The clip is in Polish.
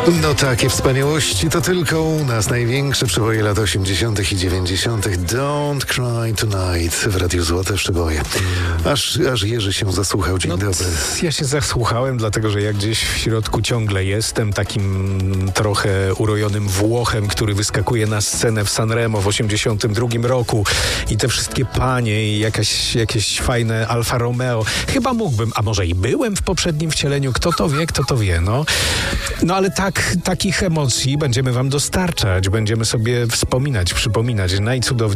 No takie wspaniałości to tylko u nas. Największe przeboje lat 80. i 90. Don't Cry Tonight w Radiu Złote Przeboje. Aż Jerzy się zasłuchał. Dzień dobry. Ja się zasłuchałem, dlatego że ja gdzieś w środku ciągle jestem takim trochę urojonym Włochem, który wyskakuje na scenę w Sanremo w 82 roku i te wszystkie panie i jakieś fajne Alfa Romeo. Chyba mógłbym, a może i byłem w poprzednim wcieleniu. Kto to wie, no. No ale takich emocji będziemy wam dostarczać. Będziemy sobie wspominać, przypominać najcudowniejsze